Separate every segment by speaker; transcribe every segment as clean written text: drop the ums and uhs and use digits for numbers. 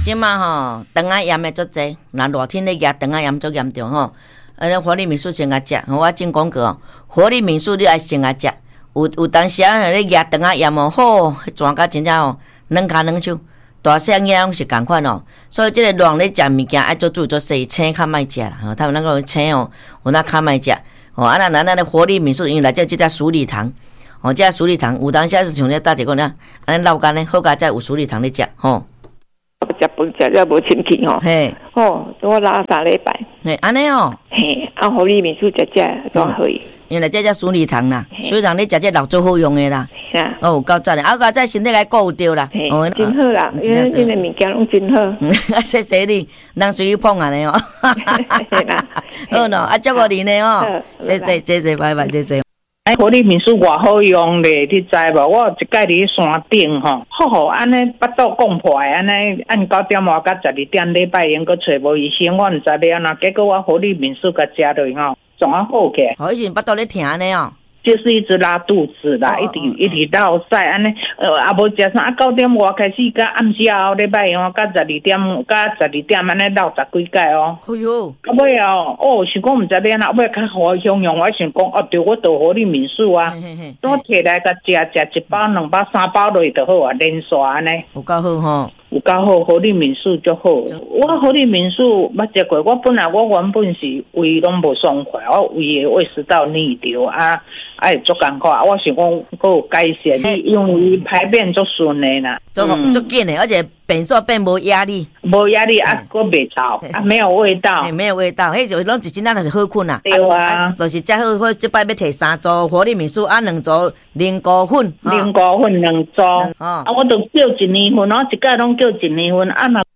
Speaker 1: 即马吼，肠仔炎的足济，若热天咧压肠仔炎足严重吼。活力敏素先甲食，我进广告哦。活力敏素你爱先甲食，有当时啊咧压肠仔炎哦，吼，转甲真正哦，软骹软手，大细囝拢是共款哦。所以即个乱咧食物件爱做注意做细，青较莫食啦。他们那个青哦，有那较莫食。哦，啊那的活力敏素因为内底即只鼠李糖，哦，即只鼠李糖有当时是像咧大一个呢，安尼老干咧好佳才有鼠李糖咧食，吼。
Speaker 2: 食饭食了无清气吼，
Speaker 1: 嘿，
Speaker 2: 哦，我拉3礼拜，
Speaker 1: 嘿，安尼哦，
Speaker 2: 嘿，活力敏素食都可以。
Speaker 1: 原来这叫鼠李糖啦，鼠李糖你食这老最好用的啦。哦，有够赞的，啊，在身体来顾着啦。
Speaker 2: 哦，真好啦，因为这个物件拢真好。
Speaker 1: 啊，谢谢你，人随意碰安尼哦。好喏，啊，祝福你呢哦，谢谢，拜拜，谢谢。
Speaker 3: 活力敏素偌好用咧，你知无？我一摆伫山顶吼，好安尼巴肚讲破的，安尼按9点外到12点礼拜用，佮找无医生，我毋知要安怎。结果我活力敏素佮食落吼，总啊好起来。
Speaker 1: 好，以前巴肚咧疼呢哦。
Speaker 3: 就是一直拉肚子啦，一直落屎安尼，也无食啥。9点外开始，甲暗时后礼拜用，甲12点安尼落10几摆哦。
Speaker 1: 哎哟！
Speaker 3: 到尾哦，想讲毋知要安怎，尾较好享用。我想讲哦，对，我倒活力敏素啊，我摕来甲食1包、2包、3包落去就好啊，连刷安尼。
Speaker 1: 有够好吼！
Speaker 3: 有够好，活力敏素就好。我活力敏素捌食过，我原本是胃拢无爽快，我胃食道逆流啊，会足艰苦。我想讲，佫有改善，因为排便足顺的啦，
Speaker 1: 足紧的，而且便所变无压力，
Speaker 3: 无压力啊，佫袂臭啊，没有味道，
Speaker 1: 没有味道，迄就拢是真正就是好困啦。
Speaker 3: 对啊，
Speaker 1: 就是遮好，即摆要摕3组活力敏素啊，2组菱膏粉
Speaker 3: 2组，啊，我都叫1年份，我一届拢叫1年份，啊嘛。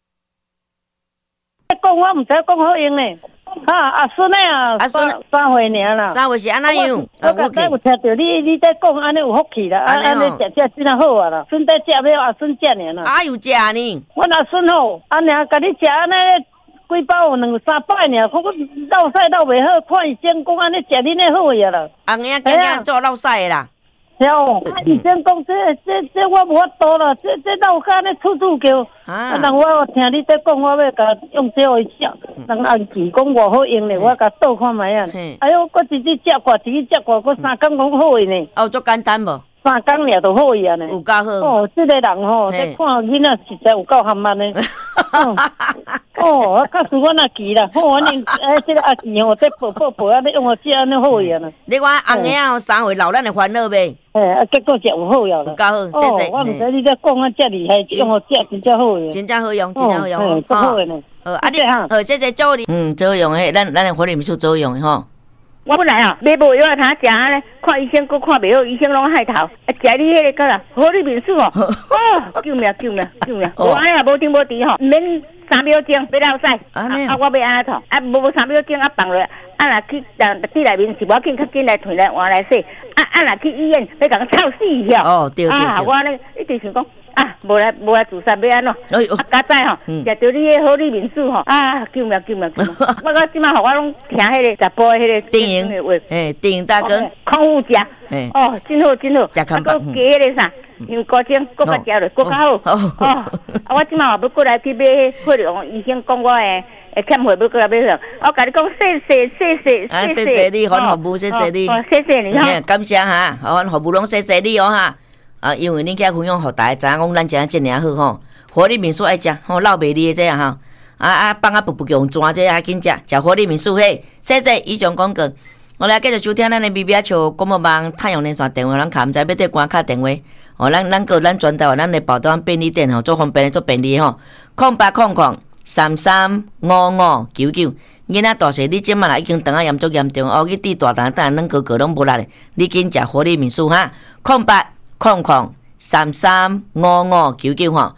Speaker 4: 讲我毋知讲好用呢，阿孙的啊，3岁尔啦。
Speaker 1: 3岁是安怎样？
Speaker 4: 我刚才有听到你在讲，安尼有福气啦，安尼食真好啊啦。孙在食要阿孙食尔啦。
Speaker 1: 啊有食呢？
Speaker 4: 我阿孙吼，安尼甲你食安尼几包有2、3摆尔，看我落屎落袂好，看医生讲安尼食恁的好呀啦。
Speaker 1: 红影囝做落屎的啦。
Speaker 4: 哦，看医生讲这我无法度啦，这哪有甲安尼处叫？啊，人我听你在讲，我要甲用这回食。人暗记讲偌好用咧，我甲倒看卖啊。哎哟，我自己食过，我3工讲好诶呢。
Speaker 1: 哦，足简单无
Speaker 4: ？3工尔就好呀呢。
Speaker 1: 有够好。
Speaker 4: 哦，这个人吼，在看囡仔实在有够含慢呢。哦，较输我那记啦，好安尼，这个阿记吼，这宝安尼用我食安尼好呀呢。
Speaker 1: 你看红影哦，3岁老咱的烦恼呗。
Speaker 4: 结果食有好呀啦。
Speaker 1: 有够好，谢谢。
Speaker 4: 我毋知你在讲啊，遮厉害，用我食真正好呀。
Speaker 1: 真正好用，真正好用。
Speaker 4: 好诶呢。
Speaker 1: 啊你哈，谢谢祝你。最好用诶，咱的活力敏素最好用诶吼。
Speaker 5: 我本来买无药通食咧，看医生佫看袂好，医生拢害头。食你迄个个啦，活力敏素哦，救命！无安尼也无停无滴吼，免3秒钟要落屎。我要安怎做？无3秒钟放落，若去地内面是无要紧，较紧来退来换来洗。若去医院要甲我臭死遐。
Speaker 1: 哦，对。
Speaker 5: 我安尼一直想讲。无来自杀要安怎？加载吼，食着你迄活力敏素吼，救命！我即摆互我拢听迄个直播迄个
Speaker 1: 电影的话，电影大哥，
Speaker 5: 空腹食，真好，
Speaker 1: 食康
Speaker 5: 加迄个啥，牛膏精，佫较食落，佫较好。我即摆也要过来去买血量，医生讲我诶欠血要过来买上，我甲你讲谢
Speaker 1: 谢你，阮服务谢谢你，
Speaker 5: 谢谢你哈，
Speaker 1: 感谢哈，阮服务拢谢谢你哦哈。因为恁遐分享互大家知影讲咱食真尔好吼，活力敏素爱食吼，老袂腻的这样吼，放不用转这还紧食活力敏素嘿，谢谢以上广告。我来继续收听咱的咪咪笑广播网太阳连线电话，咱卡毋知要对关卡电话，咱转到咱的报单便利店吼，做方便做便利吼，0800335599。囡仔大细，你即马啦已经肠仔炎足严重，去滴大肠，等软哥拢无力的，你紧食活力敏素哈，0800335599吼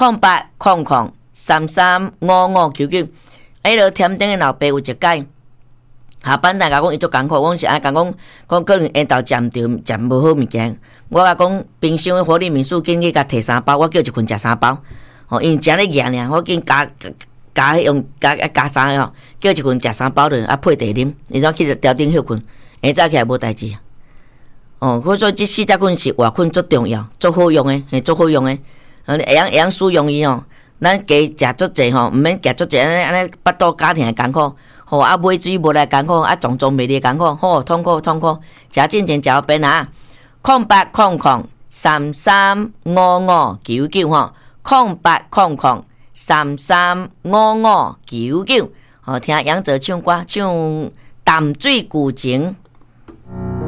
Speaker 1: ，0800335599。迄落添丁的老爸有一届，下班来甲讲伊足艰苦，阮是爱甲讲可能下昼食毋着，食无好物件。我甲讲冰箱的活力敏素，紧去甲摕3包，我叫一群食3包。因为食咧热尔，我紧加用加3个叫一群食3包落，配茶啉，然后去条顶休困，下早起来无代志。所以这4只菌是活菌足重要，足好用的，足好用的。会晓使用伊哦。 咱加食足济吼，毋免加足济安尼巴肚家庭艰苦，吼啊买水无来艰苦，啊种袂哩艰苦，吼痛苦，食进前食便啊，0800335599吼，0800335599，吼听杨泽唱歌唱淡水旧情。